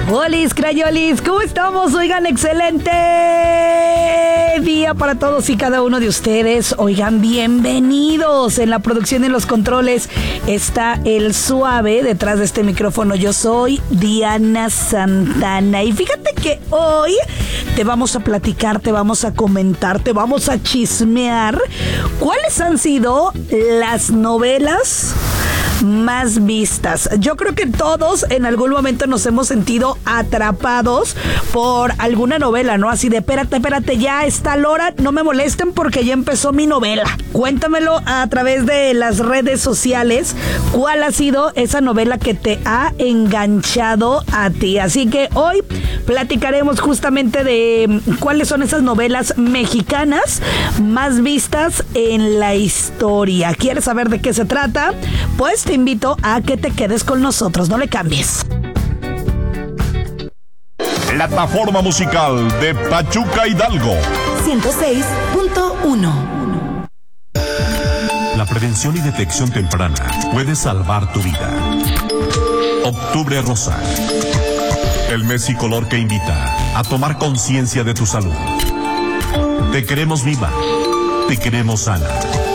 Olis, crayolis, ¿cómo estamos? Oigan, excelente día para todos y cada uno de ustedes. Oigan, bienvenidos. En la producción y en los controles está el Suave. Detrás de este micrófono yo soy Diana Santana. Y fíjate que hoy te vamos a platicar, te vamos a comentar, te vamos a chismear cuáles han sido las novelas más vistas. Yo creo que todos en algún momento nos hemos sentido atrapados por alguna novela, ¿no? Así de, espérate, ya está la hora, no me molesten porque ya empezó mi novela. Cuéntamelo a través de las redes sociales, ¿cuál ha sido esa novela que te ha enganchado a ti? Así que hoy platicaremos justamente de cuáles son esas novelas mexicanas más vistas en la historia. ¿Quieres saber de qué se trata? Pues te invito a que te quedes con nosotros, no le cambies. Plataforma musical de Pachuca Hidalgo 106.1. La prevención y detección temprana puede salvar tu vida. Octubre Rosa, el mes y color que invita a tomar conciencia de tu salud. Te queremos viva, te queremos sana.